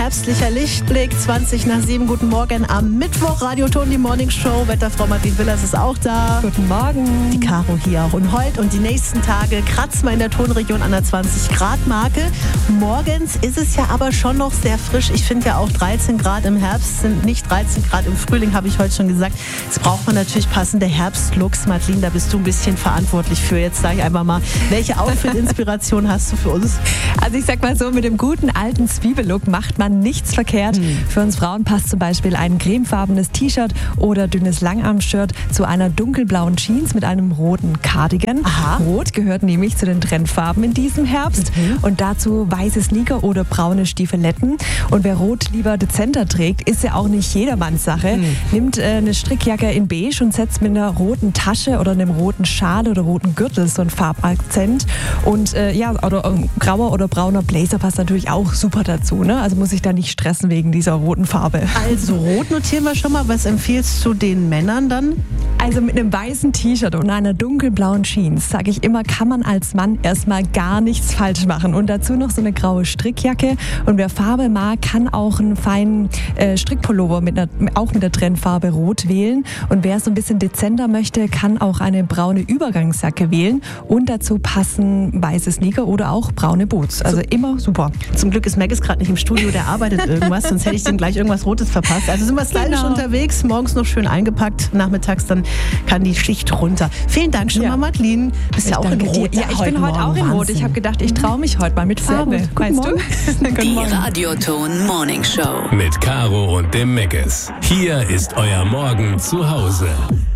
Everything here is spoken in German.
herbstlicher Lichtblick, 20 nach 7. Guten Morgen am Mittwoch. Radio Ton, die Morning Show. Wetterfrau Martin Willers ist auch da. Guten Morgen. Die Caro hier auch. Und heute und die nächsten Tage kratzen wir in der Tonregion an der 20-Grad-Marke. Morgens ist es ja aber schon noch sehr frisch. Ich finde ja auch 13 Grad im Herbst sind nicht 13 Grad im Frühling, habe ich heute schon gesagt. Jetzt braucht man natürlich passende Herbstlooks. Martin, da bist du ein bisschen verantwortlich für. Jetzt sage ich einfach mal, welche Outfit-Inspiration hast du für uns? Also ich sag mal so, mit dem guten alten Zwiebellook macht man nichts verkehrt. Für uns Frauen passt zum Beispiel ein cremefarbenes T-Shirt oder dünnes Langarm-Shirt zu einer dunkelblauen Jeans mit einem roten Cardigan. Aha. Rot gehört nämlich zu den Trendfarben in diesem Herbst. Und dazu weiße Sneaker oder braune Stiefeletten. Und wer Rot lieber dezenter trägt, ist ja auch nicht jedermanns Sache. Nimmt eine Strickjacke in beige und setzt mit einer roten Tasche oder einem roten Schal oder roten Gürtel so einen Farbakzent. Und oder ein grauer oder brauner Blazer passt natürlich auch super dazu. Ne? Also muss ich da nicht stressen wegen dieser roten Farbe. Also rot notieren wir schon mal. Was empfiehlst du den Männern dann? Also mit einem weißen T-Shirt und einer dunkelblauen Jeans, sage ich immer, kann man als Mann erstmal gar nichts falsch machen. Und dazu noch so eine graue Strickjacke. Und wer Farbe mag, kann auch einen feinen Strickpullover auch mit der Trendfarbe Rot wählen. Und wer so ein bisschen dezenter möchte, kann auch eine braune Übergangsjacke wählen. Und dazu passen weiße Sneaker oder auch braune Boots. Also immer super. Zum Glück ist Maggis gerade nicht im Studio, der arbeitet irgendwas, sonst hätte ich dem gleich irgendwas Rotes verpasst. Also sind wir stylisch unterwegs, morgens noch schön eingepackt, nachmittags dann kann die Schicht runter. Vielen Dank schon mal, Madeline. Bist ja auch in Rot. Ja, ich bin heute auch in Rot. Ich habe gedacht, ich traue mich heute mal mit Farbe. Guten Morgen. Die Radio Ton Morning Show. Mit Caro und dem Maggis. Hier ist euer Morgen zu Hause.